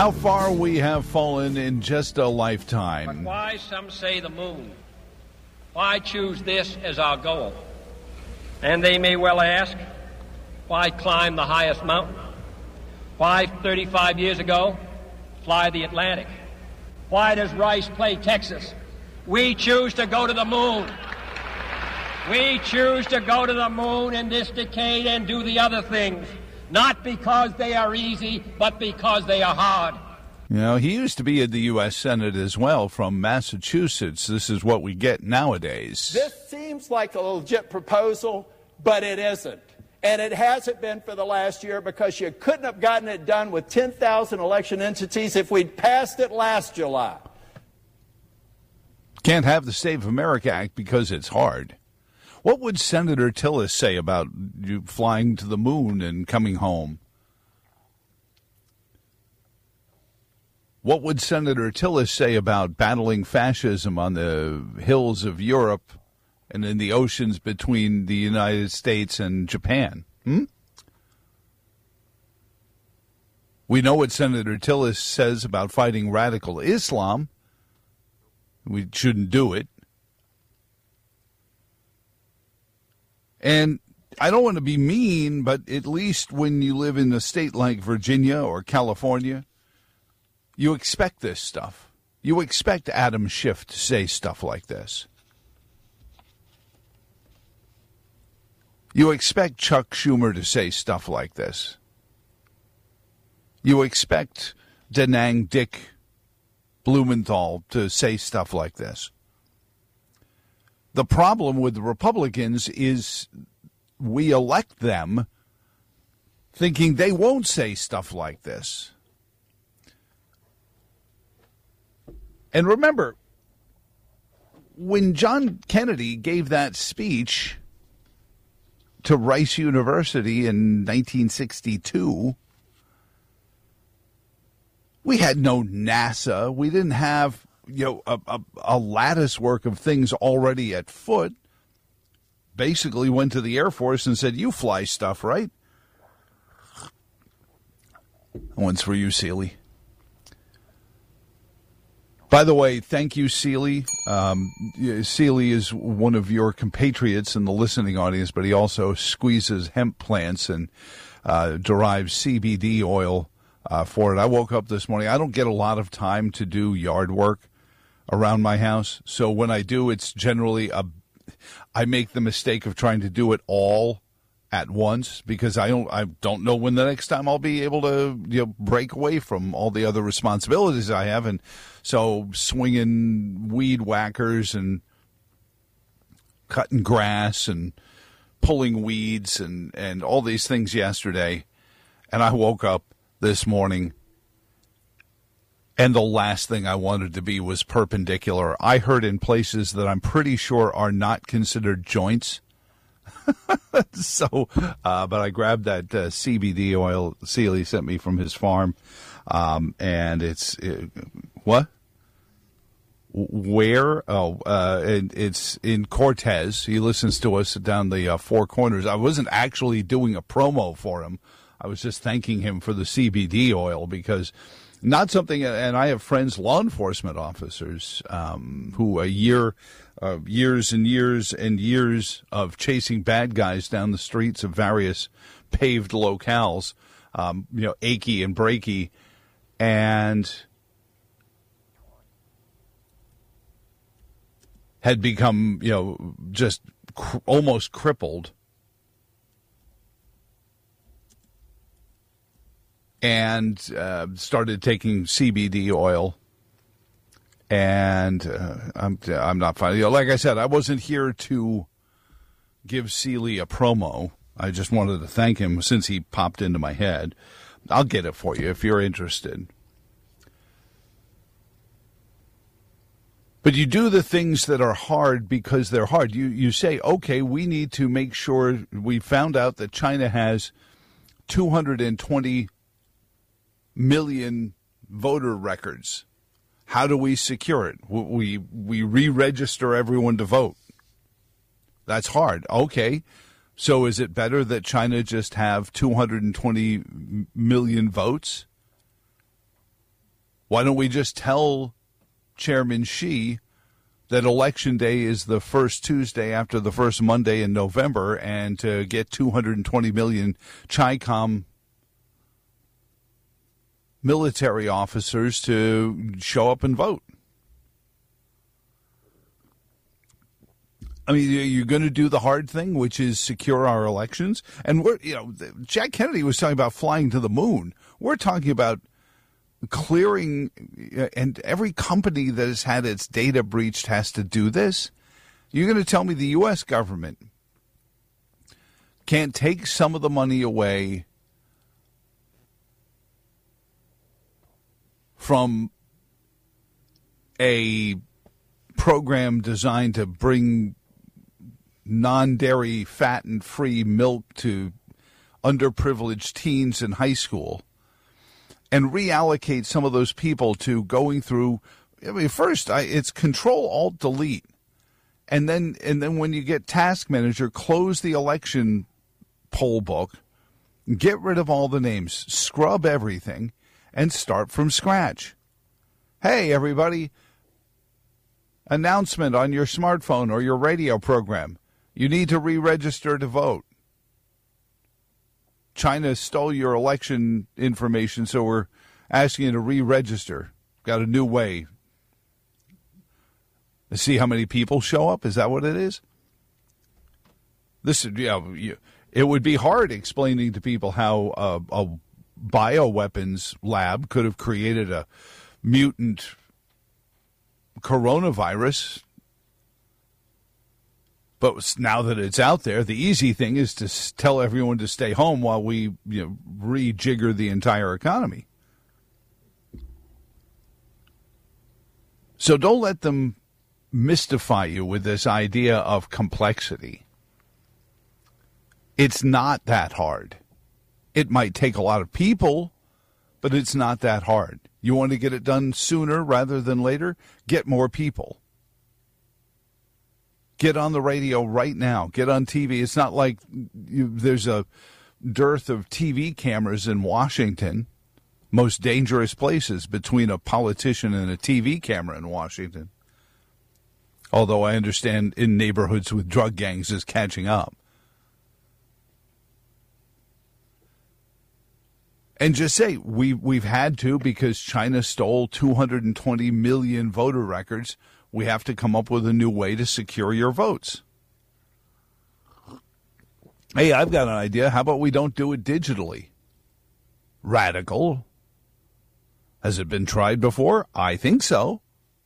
How far we have fallen in just a lifetime. But why, some say, the moon? Why choose this as our goal? And they may well ask, why climb the highest mountain? Why, 35 years ago, fly the Atlantic? Why does Rice play Texas? We choose to go to the moon. We choose to go to the moon in this decade and do the other things, not because they are easy, but because they are hard. You know, he used to be in the U.S. Senate as well from Massachusetts. This is what we get nowadays. This seems like a legit proposal, but it isn't. And it hasn't been for the last year because you couldn't have gotten it done with 10,000 election entities if we'd passed it last July. Can't have the Save America Act because it's hard. What would Senator Tillis say about you flying to the moon and coming home? What would Senator Tillis say about battling fascism on the hills of Europe and in the oceans between the United States and Japan? We know what Senator Tillis says about fighting radical Islam. We shouldn't do it. And I don't want to be mean, but at least when you live in a state like Virginia or California, you expect this stuff. You expect Adam Schiff to say stuff like this. You expect Chuck Schumer to say stuff like this. You expect Da Nang Dick Blumenthal to say stuff like this. The problem with the Republicans is we elect them thinking they won't say stuff like this. And remember, when John Kennedy gave that speech to Rice University in 1962, we had no NASA. We didn't have a lattice work of things already at foot. Basically went to the Air Force and said, you fly stuff, right? One's for you, Seeley. By the way, thank you, Seeley. Seeley is one of your compatriots in the listening audience, but he also squeezes hemp plants and derives CBD oil for it. I woke up this morning. I don't get a lot of time to do yard work around my house. So when I do, it's generally I make the mistake of trying to do it all at once because I don't know when the next time I'll be able to break away from all the other responsibilities I have. And so swinging weed whackers and cutting grass and pulling weeds and all these things yesterday. And I woke up this morning and the last thing I wanted to be was perpendicular. I heard in places that I'm pretty sure are not considered joints. But I grabbed that CBD oil Seeley sent me from his farm. And it's, what? Where? And it's in Cortez. He listens to us down the Four Corners. I wasn't actually doing a promo for him. I was just thanking him for the CBD oil because not something, and I have friends, law enforcement officers, who years and years and years of chasing bad guys down the streets of various paved locales, achy and breaky, and had become, just almost crippled. And started taking CBD oil, and I'm not finding. Like I said, I wasn't here to give Seeley a promo. I just wanted to thank him since he popped into my head. I'll get it for you if you're interested. But you do the things that are hard because they're hard. You say, okay, we need to make sure. We found out that China has 220 million voter records. How do we secure it? We re-register everyone to vote. That's hard. Okay. So is it better that China just have 220 million votes? Why don't we just tell Chairman Xi that Election Day is the first Tuesday after the first Monday in November, and to get 220 million Chi-Com military officers to show up and vote? I mean, you're going to do the hard thing, which is secure our elections. And Jack Kennedy was talking about flying to the moon. We're talking about clearing, and every company that has had its data breached has to do this. You're going to tell me the U.S. government can't take some of the money away from a program designed to bring non-dairy, fat and free milk to underprivileged teens in high school, and reallocate some of those people to going through? I mean, first it's Control-Alt-Delete, and then when you get Task Manager, close the election poll book, get rid of all the names, scrub everything, and start from scratch. Hey, everybody, announcement on your smartphone or your radio program. You need to re-register to vote. China stole your election information, so we're asking you to re-register. Got a new way. Let's see how many people show up. Is that what it is? It would be hard explaining to people how a bioweapons lab could have created a mutant coronavirus. But now that it's out there, the easy thing is to tell everyone to stay home while we rejigger the entire economy. So don't let them mystify you with this idea of complexity. It's not that hard. It might take a lot of people, but it's not that hard. You want to get it done sooner rather than later? Get more people. Get on the radio right now. Get on TV. It's not like there's a dearth of TV cameras in Washington. Most dangerous places between a politician and a TV camera in Washington. Although I understand in neighborhoods with drug gangs is catching up. And just say, we've had to, because China stole 220 million voter records. We have to come up with a new way to secure your votes. Hey, I've got an idea. How about we don't do it digitally? Radical. Has it been tried before? I think so.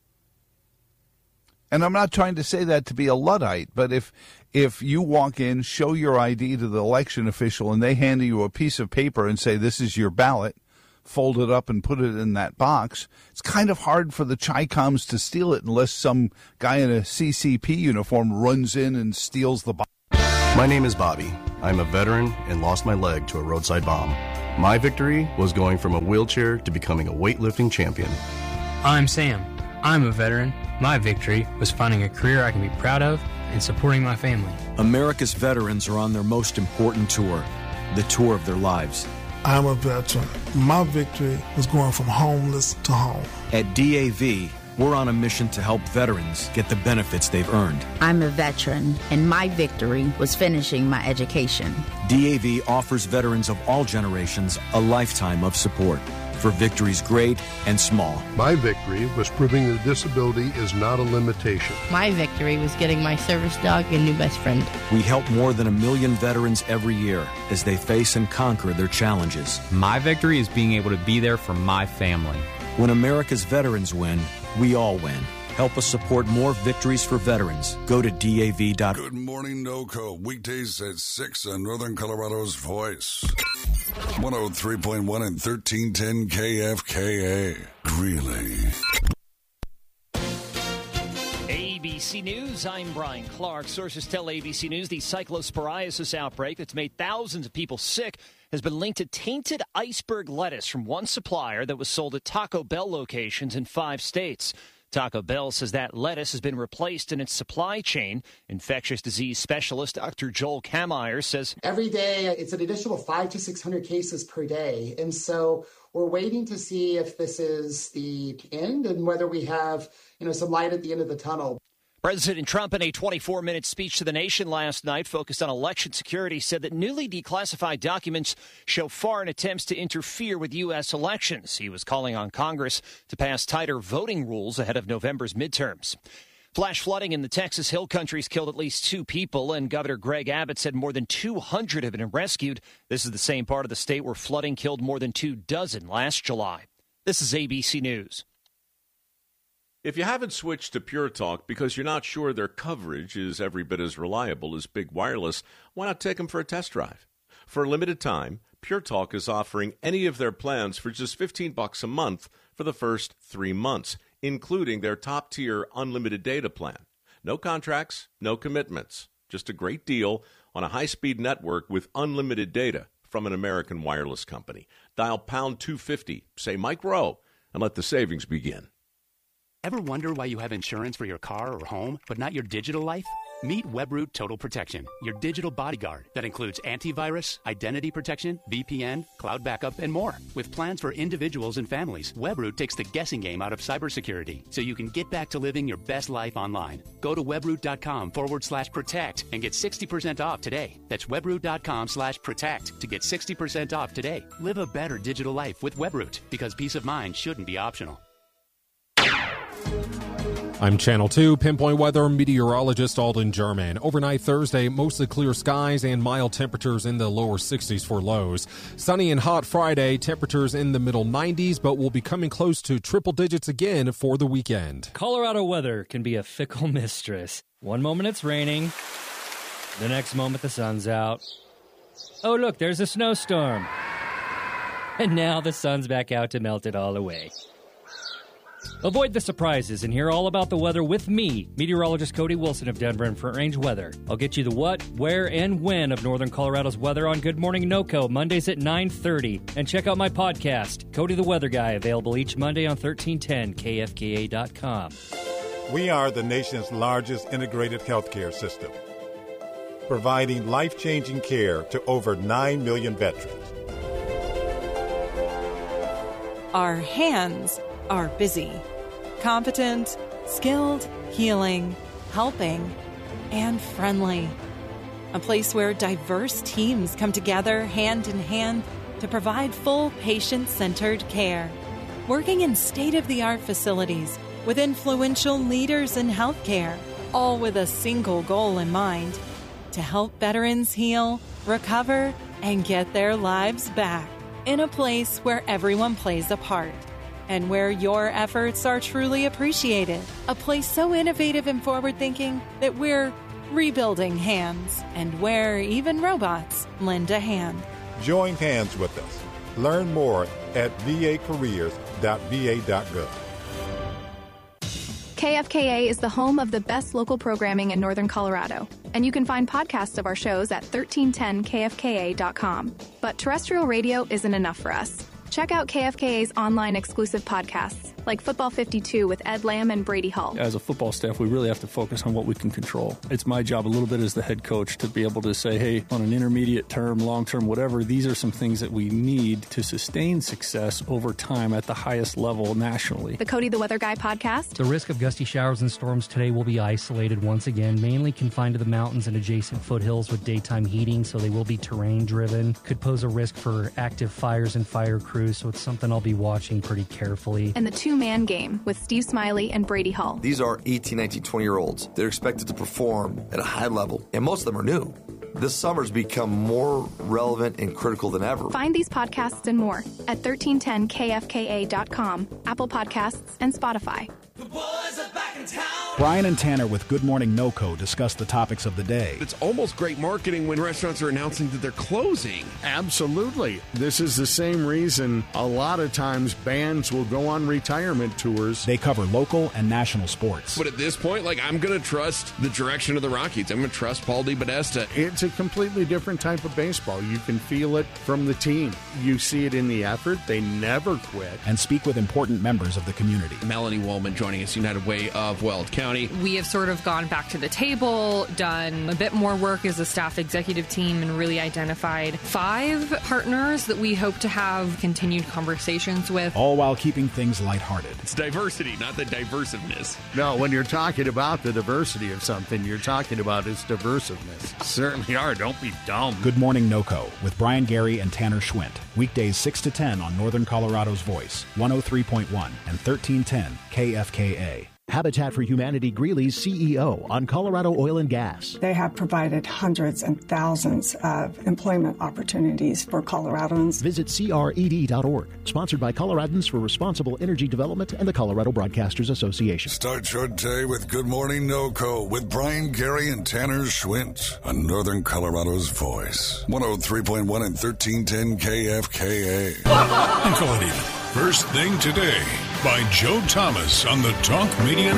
And I'm not trying to say that to be a Luddite, but if you walk in, show your ID to the election official, and they hand you a piece of paper and say, this is your ballot, fold it up and put it in that box, it's kind of hard for the Chi-Coms to steal it unless some guy in a CCP uniform runs in and steals the box. My name is Bobby. I'm a veteran and lost my leg to a roadside bomb. My victory was going from a wheelchair to becoming a weightlifting champion. I'm Sam. I'm a veteran. My victory was finding a career I can be proud of and supporting my family. America's veterans are on their most important tour, the tour of their lives. I'm a veteran. My victory was going from homeless to home. At DAV, we're on a mission to help veterans get the benefits they've earned. I'm a veteran, and my victory was finishing my education. DAV offers veterans of all generations a lifetime of support for victories great and small. My victory was proving that disability is not a limitation. My victory was getting my service dog a new best friend. We help more than 1 million veterans every year as they face and conquer their challenges. My victory is being able to be there for my family. When America's veterans win, we all win. Help us support more victories for veterans. Go to DAV.org. Good morning, NOCO. Weekdays at 6 on Northern Colorado's Voice. 103.1 and 1310 KFKA. Greeley. ABC News, I'm Brian Clark. Sources tell ABC News the cyclosporiasis outbreak that's made thousands of people sick has been linked to tainted iceberg lettuce from one supplier that was sold at Taco Bell locations in 5 states. Taco Bell says that lettuce has been replaced in its supply chain. Infectious disease specialist Dr. Joel Kameyer says every day it's an additional 500 to 600 cases per day. And so we're waiting to see if this is the end and whether we have, some light at the end of the tunnel. President Trump, in a 24-minute speech to the nation last night focused on election security, said that newly declassified documents show foreign attempts to interfere with U.S. elections. He was calling on Congress to pass tighter voting rules ahead of November's midterms. Flash flooding in the Texas Hill Country has killed at least 2 people, and Governor Greg Abbott said more than 200 have been rescued. This is the same part of the state where flooding killed more than 24 last July. This is ABC News. If you haven't switched to Pure Talk because you're not sure their coverage is every bit as reliable as Big Wireless, why not take them for a test drive? For a limited time, Pure Talk is offering any of their plans for just $15 a month for the first 3 months, including their top-tier unlimited data plan. No contracts, no commitments. Just a great deal on a high-speed network with unlimited data from an American wireless company. Dial pound 250, say Mike Rowe, and let the savings begin. Ever wonder why you have insurance for your car or home, but not your digital life? Meet Webroot Total Protection, your digital bodyguard that includes antivirus, identity protection, VPN, cloud backup, and more. With plans for individuals and families, Webroot takes the guessing game out of cybersecurity so you can get back to living your best life online. Go to webroot.com/protect and get 60% off today. That's webroot.com/protect to get 60% off today. Live a better digital life with Webroot because peace of mind shouldn't be optional. I'm Channel 2 Pinpoint Weather meteorologist Alden German. Overnight Thursday, mostly clear skies and mild temperatures in the lower 60s for lows. Sunny and hot Friday, temperatures in the middle 90s, but will be coming close to triple digits again for the weekend. Colorado weather can be a fickle mistress. One moment it's raining, the next moment the sun's out. Oh, look, there's a snowstorm. And now the sun's back out to melt it all away. Avoid the surprises and hear all about the weather with me, meteorologist Cody Wilson of Denver and Front Range Weather. I'll get you the what, where, and when of Northern Colorado's weather on Good Morning NoCo, Mondays at 9:30. And check out my podcast, Cody the Weather Guy, available each Monday on 1310kfka.com. We are the nation's largest integrated healthcare system, providing life-changing care to over 9 million veterans. Our hands are busy, competent, skilled, healing, helping, and friendly. A place where diverse teams come together hand in hand to provide full patient-centered care. Working in state-of-the-art facilities with influential leaders in healthcare, all with a single goal in mind: to help veterans heal, recover, and get their lives back. In a place where everyone plays a part and where your efforts are truly appreciated. A place so innovative and forward-thinking that we're rebuilding hands and where even robots lend a hand. Join hands with us. Learn more at vacareers.va.gov. KFKA is the home of the best local programming in Northern Colorado, and you can find podcasts of our shows at 1310kfka.com. But terrestrial radio isn't enough for us. Check out KFKA's online exclusive podcasts, like Football 52 with Ed Lamb and Brady Hall. As a football staff, we really have to focus on what we can control. It's my job a little bit as the head coach to be able to say, hey, on an intermediate term, long term, whatever, these are some things that we need to sustain success over time at the highest level nationally. The Cody the Weather Guy podcast. The risk of gusty showers and storms today will be isolated once again, mainly confined to the mountains and adjacent foothills with daytime heating, so they will be terrain driven. Could pose a risk for active fires and fire crews, so it's something I'll be watching pretty carefully. And the two-man game with Steve Smiley and Brady Hall. These are 18, 19, 20-year-olds. They're expected to perform at a high level, and most of them are new. This summer's become more relevant and critical than ever. Find these podcasts and more at 1310kfka.com, Apple Podcasts, and Spotify. The boys are back in town. Brian and Tanner with Good Morning NoCo discuss the topics of the day. It's almost great marketing when restaurants are announcing that they're closing. Absolutely. This is the same reason a lot of times bands will go on retirement tours. They cover local and national sports. But at this point, I'm going to trust the direction of the Rockies. I'm going to trust Paul DePodesta. It's a completely different type of baseball. You can feel it from the team. You see it in the effort. They never quit. And speak with important members of the community. Melanie Woolman joining us, United Way of Weld County. We have sort of gone back to the table, done a bit more work as a staff executive team, and really identified 5 partners that we hope to have continued conversations with. All while keeping things lighthearted. It's diversity, not the diversiveness. No, when you're talking about the diversity of something, you're talking about its diversiveness. Certainly are. Don't be dumb. Good Morning NoCo with Brian Gary and Tanner Schwint. Weekdays 6 to 10 on Northern Colorado's Voice, 103.1 and 1310 KFKA. Habitat for Humanity Greeley's CEO on Colorado Oil and Gas. They have provided hundreds and thousands of employment opportunities for Coloradans. Visit CRED.org. Sponsored by Coloradans for Responsible Energy Development and the Colorado Broadcasters Association. Start your day with Good Morning NoCo with Brian Gary and Tanner Schwint on Northern Colorado's Voice. 103.1 and 1310 KFKA. First Thing Today by Joe Thomas on the Talk Media